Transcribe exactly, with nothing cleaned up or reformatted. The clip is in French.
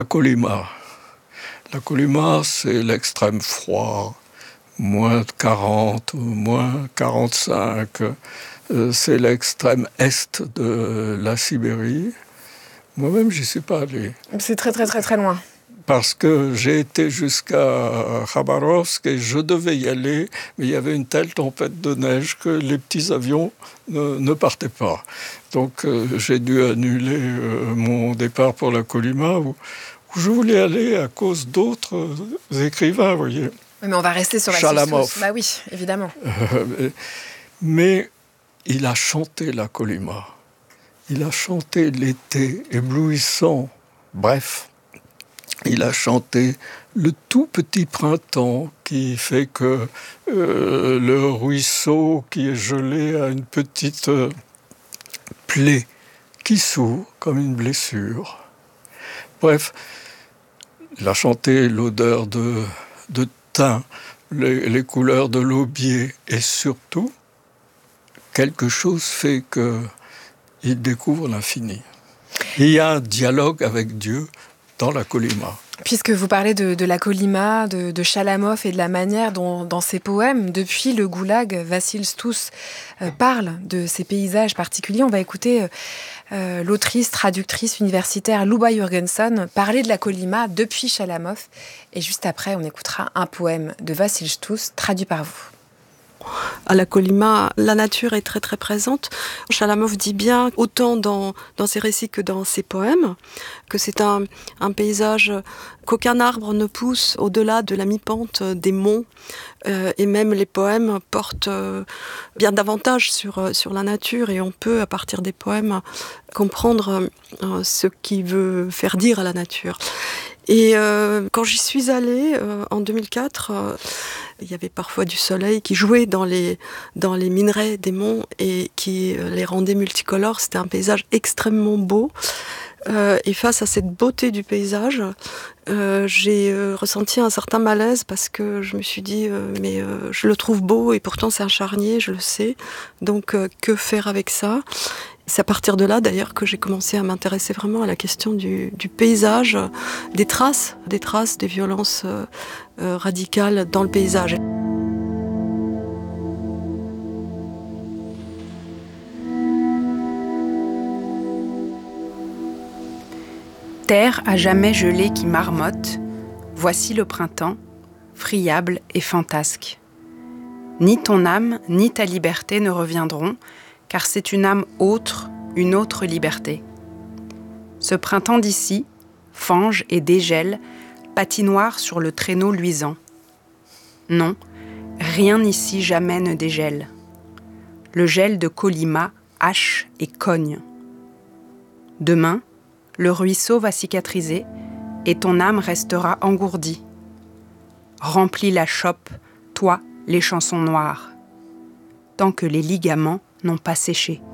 La Colima. La Colima, c'est l'extrême froid, moins de quarante, moins quarante-cinq. Euh, c'est l'extrême est de la Sibérie. Moi-même, j'y suis pas allé. C'est très très très très loin. Parce que j'ai été jusqu'à Khabarovsk et je devais y aller, mais il y avait une telle tempête de neige que les petits avions ne, ne partaient pas. Donc euh, j'ai dû annuler euh, mon départ pour la Colima, où, où je voulais aller à cause d'autres euh, écrivains, vous voyez. Oui, mais on va rester sur la Chalamov. Bah oui, évidemment. Euh, mais il a chanté la Colima. Il a chanté l'été éblouissant. Bref. Il a chanté le tout petit printemps qui fait que euh, le ruisseau qui est gelé a une petite euh, plaie qui s'ouvre comme une blessure. Bref, il a chanté l'odeur de, de thym, les, les couleurs de l'aubier et surtout, quelque chose fait qu'il découvre l'infini. Il y a un dialogue avec Dieu dans la Colima. Puisque vous parlez de, de la Colima, de, de Chalamov et de la manière dont, dans ses poèmes, depuis le goulag, Vassil Stouss euh, parle de ces paysages particuliers. On va écouter euh, l'autrice, traductrice universitaire Luba Jürgenson parler de la Colima depuis Chalamov. Et juste après, on écoutera un poème de Vassil Stouss traduit par vous. À la Colima, la nature est très très présente. Chalamov dit bien, autant dans, dans ses récits que dans ses poèmes, que c'est un, un paysage qu'aucun arbre ne pousse au-delà de la mi-pente des monts. Euh, et même les poèmes portent euh, bien davantage sur, sur la nature, et on peut, à partir des poèmes, comprendre euh, ce qu'il veut faire dire à la nature. Et euh, quand j'y suis allée, euh, en deux mille quatre, euh, il y avait parfois du soleil qui jouait dans les, dans les minerais des monts et qui euh, les rendait multicolores. C'était un paysage extrêmement beau. Euh, et face à cette beauté du paysage, euh, j'ai euh, ressenti un certain malaise parce que je me suis dit, euh, mais euh, je le trouve beau et pourtant c'est un charnier, je le sais. Donc euh, que faire avec ça ? C'est à partir de là, d'ailleurs, que j'ai commencé à m'intéresser vraiment à la question du, du paysage, des traces, des traces des violences euh, euh, radicales dans le paysage. Terre à jamais gelée qui marmotte, voici le printemps, friable et fantasque. Ni ton âme, ni ta liberté ne reviendront, car c'est une âme autre, une autre liberté. Ce printemps d'ici, fange et dégèle, patinoire sur le traîneau luisant. Non, rien ici jamais ne dégèle. Le gel de Colima hache et cogne. Demain, le ruisseau va cicatriser et ton âme restera engourdie. Remplis la chope, toi, les chansons noires, tant que les ligaments n'ont pas séché.